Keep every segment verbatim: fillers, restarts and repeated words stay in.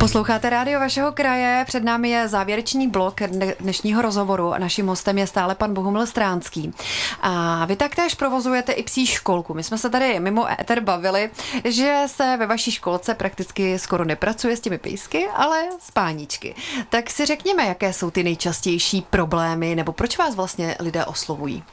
Posloucháte rádio vašeho kraje, před námi je závěrečný blok dnešního rozhovoru a naším hostem je stále pan Bohumil Stránský. A vy taktéž provozujete i psí školku. My jsme se tady mimo éter bavili, že se ve vaší školce prakticky skoro nepracuje s těmi pejsky, ale s páníčky. Tak si řekněme, jaké jsou ty nejčastější problémy, nebo proč vás vlastně lidé oslovují?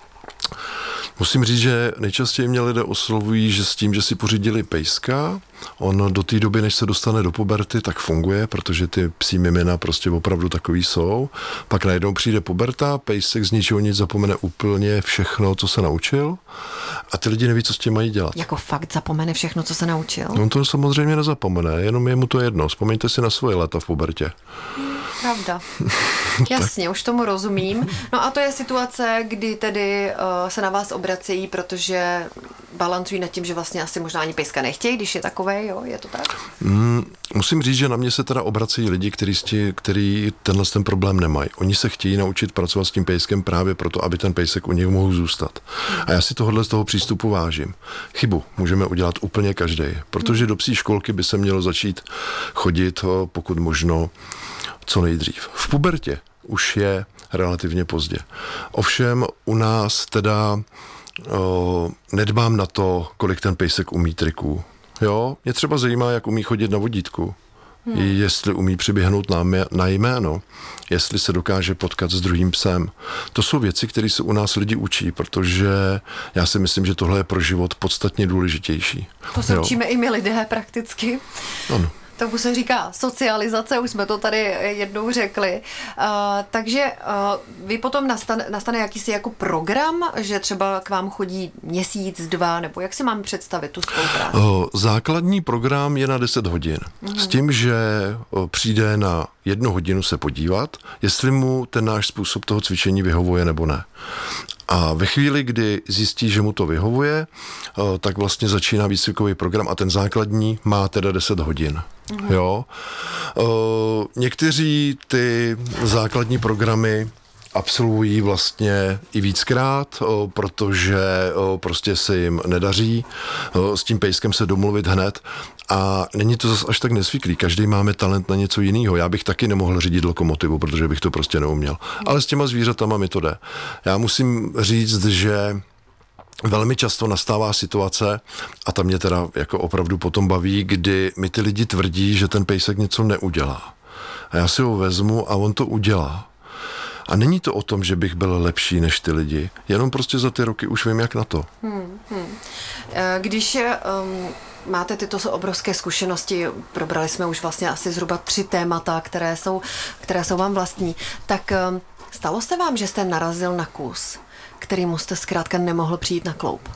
Musím říct, že nejčastěji mě lidé oslovují, že s tím, že si pořídili pejska, on do té doby, než se dostane do puberty, tak funguje, protože ty psí mimina prostě opravdu takový jsou. Pak najednou přijde puberta, pejsek z ničeho nic zapomene úplně všechno, co se naučil a ty lidi neví, co s tím mají dělat. Jako fakt zapomene všechno, co se naučil? On to samozřejmě nezapomene, jenom je mu to jedno. Vzpomeňte si na svoje léta v pubertě. Pravda. Jasně, už tomu rozumím. No a to je situace, kdy tedy uh, se na vás obracejí, protože balancují nad tím, že vlastně asi možná ani pejska nechtějí, když je takové, jo, je to tak? Mm, musím říct, že na mě se teda obracejí lidi, kteří, kteří tenhle ten problém nemají. Oni se chtějí naučit pracovat s tím pejskem právě proto, aby ten pejsek u nich mohl zůstat. A já si tohohle z toho přístupu vážím. Chybu můžeme udělat úplně každý, protože do psí školky by se mělo začít chodit, pokud možno, co nejdřív. V pubertě už je relativně pozdě. Ovšem u nás teda o, nedbám na to, kolik ten pejsek umí triků. Jo, mě třeba zajímá, jak umí chodit na vodítku. Hmm. Jestli umí přiběhnout na, na jméno, jestli se dokáže potkat s druhým psem. To jsou věci, které se u nás lidi učí, protože já si myslím, že tohle je pro život podstatně důležitější. To se učíme i my lidé prakticky. Ano. Tomu se říká socializace, už jsme to tady jednou řekli. Uh, takže uh, vy potom nastane, nastane jakýsi jako program, že třeba k vám chodí měsíc, dva, nebo jak si mám představit tu spolupráci? Uh, základní program je na deset hodin. Mm. S tím, že uh, přijde na jednu hodinu se podívat, jestli mu ten náš způsob toho cvičení vyhovuje nebo ne. A ve chvíli, kdy zjistí, že mu to vyhovuje, tak vlastně začíná výcvikový program a ten základní má teda deset hodin. Mm. Jo. Někteří ty základní programy absolvují vlastně i víckrát, protože prostě se jim nedaří s tím pejskem se domluvit hned a není to zase až tak nesvyklý. Každý máme talent na něco jiného. Já bych taky nemohl řídit lokomotivu, protože bych to prostě neuměl. Ale s těma zvířatama mi to jde. Já musím říct, že velmi často nastává situace, a ta mě teda jako opravdu potom baví, kdy mi ty lidi tvrdí, že ten pejsek něco neudělá. A já si ho vezmu a on to udělá. A není to o tom, že bych byl lepší než ty lidi, jenom prostě za ty roky už vím, jak na to. Hmm, hmm. Když um, máte tyto obrovské zkušenosti, probrali jsme už vlastně asi zhruba tři témata, které jsou, které jsou vám vlastní, tak um, stalo se vám, že jste narazil na kus, kterýmu jste zkrátka nemohl přijít na kloub?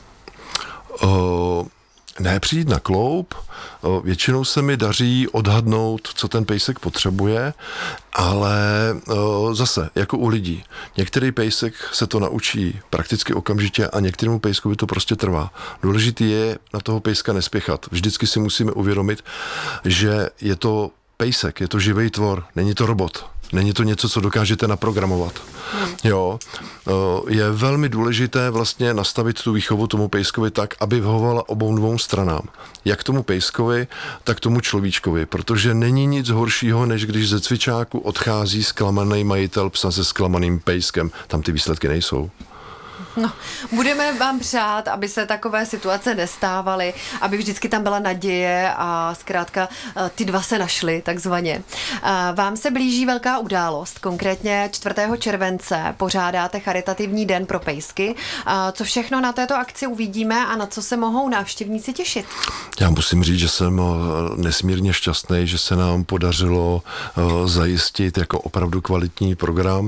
Uh... Ne přijít na kloub, většinou se mi daří odhadnout, co ten pejsek potřebuje, ale zase, jako u lidí, některý pejsek se to naučí prakticky okamžitě a některému pejskovi to prostě trvá. Důležitý je na toho pejska nespěchat. Vždycky si musíme uvědomit, že je to pejsek, je to živý tvor, není to robot. Není to něco, co dokážete naprogramovat. Hmm. Jo, je velmi důležité vlastně nastavit tu výchovu tomu pejskovi tak, aby vyhovovala obou dvou stranám. Jak tomu pejskovi, tak tomu človíčkovi, protože není nic horšího, než když ze cvičáku odchází zklamaný majitel psa se zklamaným pejskem. Tam ty výsledky nejsou. No, budeme vám přát, aby se takové situace nestávaly, aby vždycky tam byla naděje a zkrátka ty dva se našly, takzvaně. Vám se blíží velká událost, konkrétně čtvrtého července pořádáte charitativní den pro pejsky. Co všechno na této akci uvidíme a na co se mohou návštěvníci těšit? Já musím říct, že jsem nesmírně šťastný, že se nám podařilo zajistit jako opravdu kvalitní program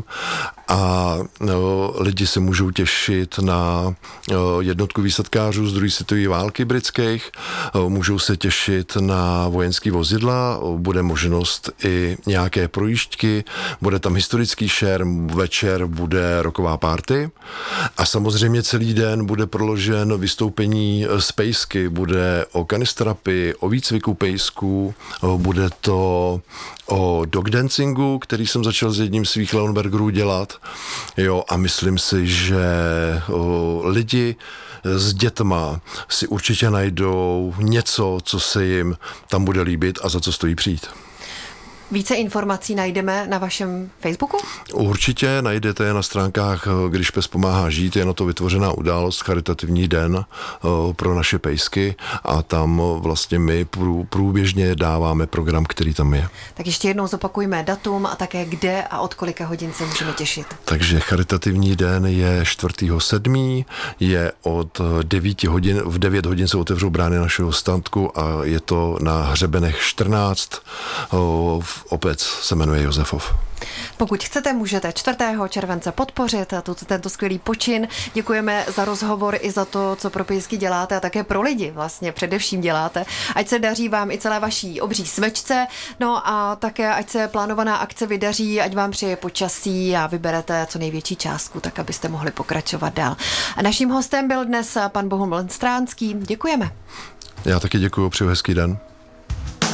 a lidi se můžou těšit na jednotku výsadkářů z druhé světové války britských, můžou se těšit na vojenský vozidla, bude možnost i nějaké projížďky, bude tam historický šerm, večer bude rocková party a samozřejmě celý den bude proložen vystoupení z pejsky, bude o kanisterapii, o výcviku pejsků, bude to o dog dancingu, který jsem začal s jedním svých Leonbergerů dělat. Jo, a myslím si, že o, lidi s dětma si určitě najdou něco, co se jim tam bude líbit a za co stojí přijít. Více informací najdeme na vašem Facebooku? Určitě najdete je na stránkách Když pes pomáhá žít, je na to vytvořená událost, charitativní den pro naše pejsky a tam vlastně my průběžně dáváme program, který tam je. Tak ještě jednou zopakujme datum a také kde a od kolika hodin se můžeme těšit. Takže charitativní den je čtvrtého sedmého je od devíti hodin, v devět hodin se otevřou brány našeho statku a je to na Hřebenech čtrnáct, obec se jmenuje Josefov. Pokud chcete, můžete čtvrtého července podpořit tuto, tento skvělý počin. Děkujeme za rozhovor i za to, co pro pejsky děláte a také pro lidi vlastně především děláte. Ať se daří vám i celé vaší obří smečce, no a také ať se plánovaná akce vydaří, ať vám přeje počasí a vyberete co největší částku, tak abyste mohli pokračovat dál. A naším hostem byl dnes pan Bohumil Stránský. Děkujeme. Já taky děkuji, přeju hezký den.